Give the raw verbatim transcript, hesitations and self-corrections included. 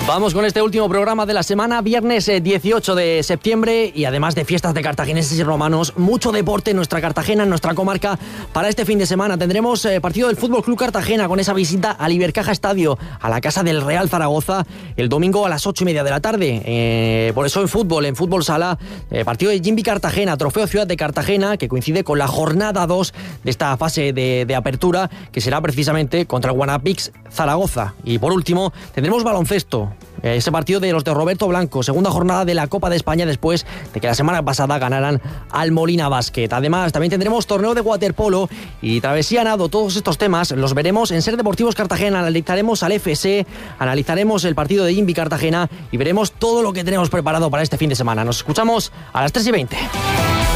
Vamos con este último programa de la semana, viernes dieciocho de septiembre, y además de fiestas de cartagineses y romanos, mucho deporte en nuestra Cartagena, en nuestra comarca. Para este fin de semana tendremos eh, partido del Fútbol Club Cartagena con esa visita al Ibercaja Estadio, a la casa del Real Zaragoza, el domingo a las ocho y media de la tarde. Eh, por eso en fútbol, en fútbol sala, eh, partido de Jimby Cartagena, Trofeo Ciudad de Cartagena, que coincide con la jornada dos de esta fase de, de apertura, que será precisamente contra el Guanapix Zaragoza. Y por último, tendremos baloncesto. Ese partido de los de Roberto Blanco, segunda jornada de la Copa de España después de que la semana pasada ganaran al Molina Basket. Además, también tendremos torneo de waterpolo y travesía nado. Todos estos temas los veremos en Ser Deportivos Cartagena. Analizaremos al F S, analizaremos el partido de Jimby Cartagena y veremos todo lo que tenemos preparado para este fin de semana. Nos escuchamos a las tres y veinte.